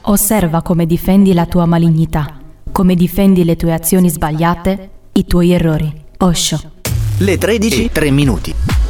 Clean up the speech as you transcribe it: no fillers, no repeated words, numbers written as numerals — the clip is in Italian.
Osserva come difendi la tua malignità, come difendi le tue azioni sbagliate, i tuoi errori. Osho. Le 13, 3 minuti.